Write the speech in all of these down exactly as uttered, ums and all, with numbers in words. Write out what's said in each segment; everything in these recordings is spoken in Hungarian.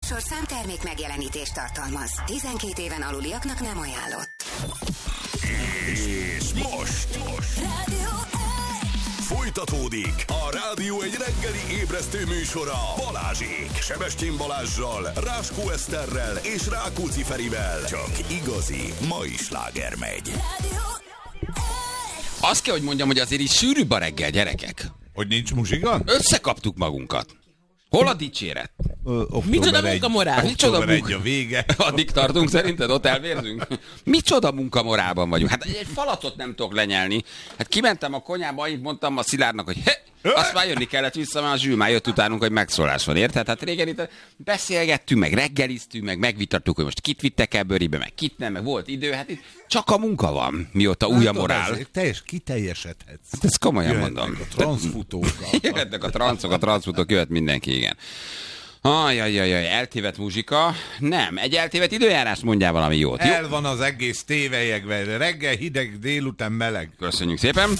Műsorszám termék megjelenítést tartalmaz. tizenkét éven aluliaknak nem ajánlott. És most, most. Rádió folytatódik a Rádió egy reggeli ébresztő műsora Balázsék. Sebestyén Balázssal, Ráskó Eszterrel és Rákóczi Ferivel. Csak igazi mai sláger megy. Rádió Azt kell, hogy mondjam, hogy azért is sűrűbb a reggel, gyerekek. Hogy nincs muzsika? Összekaptuk magunkat. Hol a dicséret? Micsoda munkamorál? Micsoda Október munka... egy a vége. Addig tartunk szerinted? Ott elvérzünk? Micsoda munkamorálban vagyunk? Hát egy falatot nem tudok lenyelni. Hát kimentem a konyhába, így mondtam a Szilárdnak, hogy he, azt már jönni kellett vissza, mert a Zsül már jött utánunk, hogy megszólás van, érted? Hát régen itt beszélgettünk, meg reggeliztünk, meg megvitattuk, hogy most kit vittek el bőribe, meg kit nem, meg volt idő. Hát itt csak a munka van, mióta új a morál. Teljes, kiteljesedhetsz. Hát ezt komolyan Jöhetnek mondom. a transzfutók. Jöhetnek a transzok, a transzfutók, jöhet mindenki, igen. Ajajajaj, eltévedt muzsika. Nem, egy eltévedt időjárás mondjál valami jót. Jó? El van az egész tévelyekben. Reggel hideg, délután meleg. Köszönjük szépen.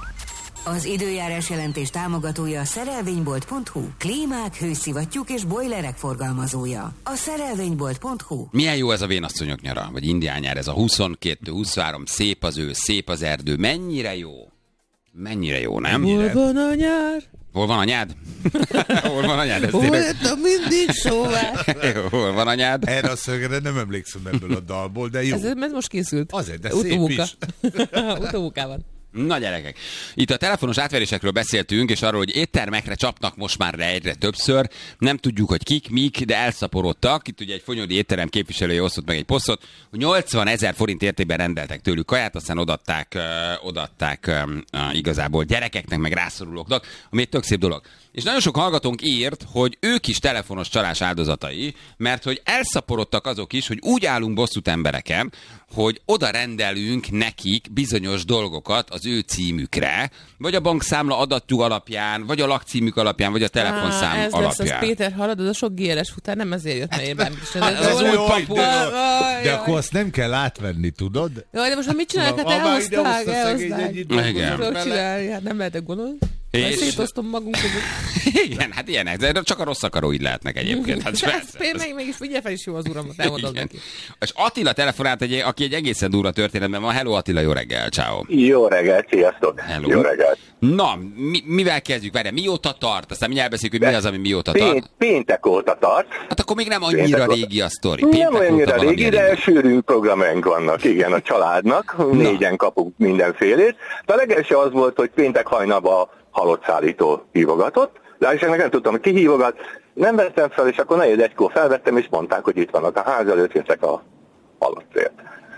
Az időjárás jelentés támogatója a szerelvénybolt pont hu. Klímák, hőszivattyúk és bojlerek forgalmazója. A szerelvénybolt pont hu. Milyen jó ez a vénasszonyok nyara, vagy indián nyár, ez a huszonkettő huszonhárom, szép az ősz, szép az erdő. Mennyire jó? Mennyire jó, nem? Hol van a nyár? Hol van anyád? Hol van anyád? Ez Hol tényleg... lettem mindig sóvá? Hol van anyád? Erre a szögre nem emlékszem ebből a dalból, de jó. Ez, ez most készült. Azért, de Utómunka. szép is. Utómunkában. Na gyerekek, itt a telefonos átverésekről beszéltünk, és arról, hogy éttermekre csapnak most már egyre többször. Nem tudjuk, hogy kik, mik, de elszaporodtak. Itt ugye egy fonyódi étterem képviselője osztott meg egy posztot, hogy nyolcvanezer forint értékben rendeltek tőlük kaját, aztán odatták, uh, odatták uh, uh, igazából gyerekeknek, meg rászorulóknak, ami egy tök szép dolog. És nagyon sok hallgatónk írt, hogy ők is telefonos csalás áldozatai, mert hogy elszaporodtak azok is, hogy úgy állunk bosszút embereken, hogy oda rendelünk nekik bizonyos dolgokat az ő címükre, vagy a bankszámla adatjuk alapján, vagy a lakcímük alapján, vagy a telefonszám ah, ez alapján. lesz az Péter, hallod, az a sok gé el es futár nem ezért jött, mert én bármit is. Hát ez új papu. De akkor azt nem kell átvenni, tudod? Jaj, de most mit csinálják? Hát elhozták, elhozták. Igen. Tudok csinálni, hát nem lehetek gondolni. És... Szétoztom magunk között. Igen, hát ilyenek, de csak a rossz akaró így lehetnek egyébként. Hát ez például mégis figyelj fel is jó az uram, elmondom neki. És Attila telefonált, egy, aki egy egészen durva történetben van. Hello Attila, jó reggel, ciao. Jó reggel, sziasztok. Hello. Jó reggel. Na, mi, mivel kezdjük? Várjál, mióta tart? Aztán mindjárt beszéljük, hogy mi az, ami mióta Pént, tart. Péntek óta tart. Hát akkor még nem annyira Péntek régi a sztori. Nem Péntek annyira óta régi, de elindul. sűrű programjaink vannak, igen, a családnak. Négyen kapunk mindenfélét. De a legelső az volt, hogy péntek hajnalban halott szállító hívogatott. De és ennek nem tudtam, hogy ki hívogat. Nem vettem fel, és akkor negyed egykor felvettem, és mondták, hogy itt vannak a ház előtt, jöttek a halottért.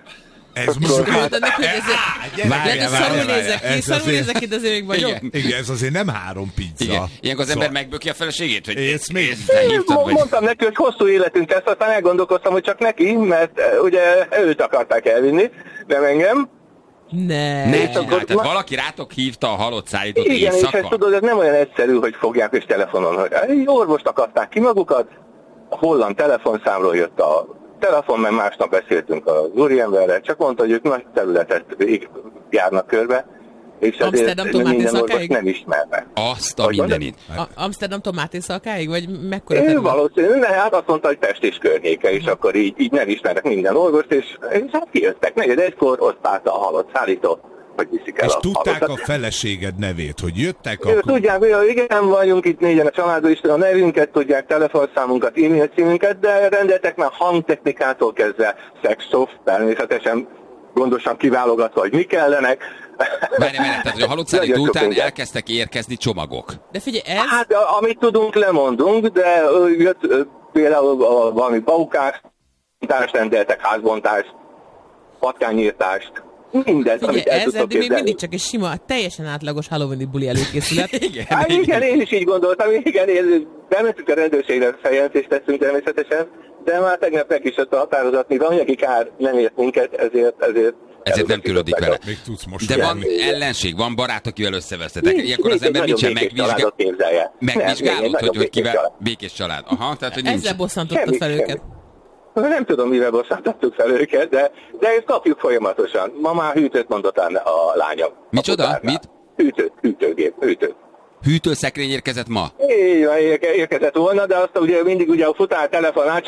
Ez most... Mondod neki, hogy ez... Lehet, hogy szarul nézek ki, Ez szarul azért- nézek ki, de azért még vagyok. Igen. Igen, ez azért nem három pizza. Igen. Ilyenkor az ember Szóval- megböki a feleségét, hogy Ész még? te hívtad, vagy... Mondtam neki, hogy hosszú életünk lesz, aztán elgondolkoztam, hogy csak neki, mert eh, ugye őt akarták elvinni, nem engem. Ne. Ne És csinálj, akkor- tehát valaki rátok hívta a halott szállítót Igen, és éjszaka. ezt tudod, ez nem olyan egyszerű, hogy fogják és telefonon, hogy egy orvost akarták ki magukat, a holland telefonszámról jött a telefon, mert másnap beszéltünk az úriemberrel, csak mondta, hogy ők nagy területet járnak körbe, és ezért Amsterdamtól minden orvost Mátészalkáig? nem ismerne. Azt a Hogy mondod? mindenit. A- Amsterdamtól Mátészalkáig? Vagy mekkora Ő terület? valószínűleg, ne, hát azt mondta, hogy Pest és környéke, és akkor így, így nem ismernek minden orvost, és, és hát kijöttek. Negyed egykor ott állt a halott szállító, hogy viszik el És a tudták halottat. a feleséged nevét, hogy jöttek Ők akkor... tudják, hogy igen, vagyunk itt négyen a családban is, a nevünket tudják, telefonszámunkat, e-mail címünket, de rendeltek már hangtechnikától kezdve, szexszoft, természetesen gondosan kiválogatva, hogy mi kellenek. Várj, várj, tehát hogy a halott szállító Nagyon után sokan. elkezdtek érkezni csomagok. De figyelj, ez... Hát a- amit tudunk, lemondunk, de ö, jött ö, például a, valami baukást, rendeltek, házbontást, patkányírtást, mindent, Figyelj, amit el ez tudtok eddig még képzelni. mindig csak egy sima, teljesen átlagos Halloween-i buli előkészület. Igen, Hát igen, én is így gondoltam, igen, én bementünk a rendőrségre, feljelentést tettünk természetesen, de már tegnap meg is jött a határozat, mivel anyagi kár nem ért minket, ezért... Ezért, Ezért nem törődik vele. Még tudsz most De van járni. ellenség, van barát, akivel összevesztetek. Nincs, Ilyenkor az nincs, ember egy nincsen nagyon békés megvizsgál... családot képzelje. Nem, megvizsgálod, egy hogy, nagyon hogy békés kivel... család. Békés család. Aha, tehát hogy nincs... Ezzel bosszantottad Semmi, fel semmi. őket. Nem tudom, mivel bosszantottuk fel őket, de, de ezt kapjuk folyamatosan. Ma már hűtőt mondott a, a lányom. Micsoda? A futárnál. Mit? Hűtőt, hűtőgép, hűtőt. Hűtőszekrény érkezett ma? Így van, érke- érkezett volna, de azt ugye mindig ugye a futár telefonál,